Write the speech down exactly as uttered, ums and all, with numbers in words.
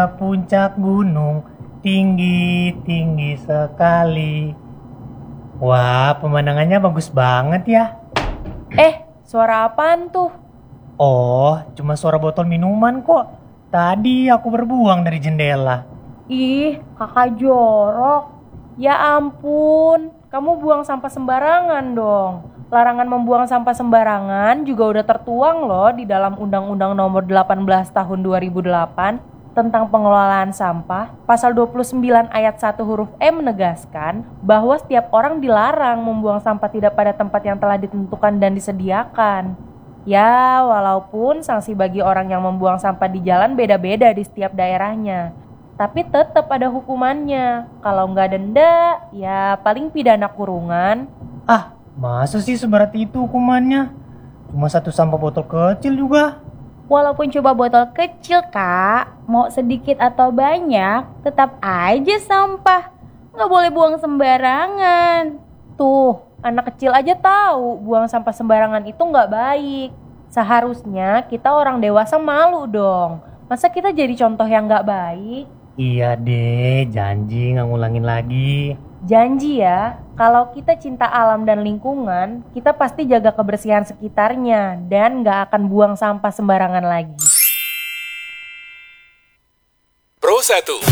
pada puncak gunung, tinggi-tinggi sekali. Wah, pemandangannya bagus banget ya. Eh, suara apaan tuh? Oh, cuma suara botol minuman kok. Tadi aku berbuang dari jendela. Ih, kakak jorok. Ya ampun, kamu buang sampah sembarangan dong. Larangan membuang sampah sembarangan juga udah tertuang loh di dalam Undang-Undang Nomor delapan belas Tahun dua ribu delapan tentang pengelolaan sampah. Pasal dua puluh sembilan ayat satu huruf E menegaskan bahwa setiap orang dilarang membuang sampah tidak pada tempat yang telah ditentukan dan disediakan. Ya, walaupun sanksi bagi orang yang membuang sampah di jalan beda-beda di setiap daerahnya, tapi tetap ada hukumannya. Kalau nggak denda, ya paling pidana kurungan. Ah, masa sih seberat itu hukumannya? Cuma satu sampah botol kecil juga. Walaupun coba botol kecil kak, mau sedikit atau banyak, tetap aja sampah. Nggak boleh buang sembarangan. Tuh, anak kecil aja tahu buang sampah sembarangan itu nggak baik. Seharusnya kita orang dewasa malu dong. Masa kita jadi contoh yang nggak baik? Iya deh, janji nggak ngulangin lagi. Janji ya, kalau kita cinta alam dan lingkungan, kita pasti jaga kebersihan sekitarnya dan nggak akan buang sampah sembarangan lagi. Pro satu.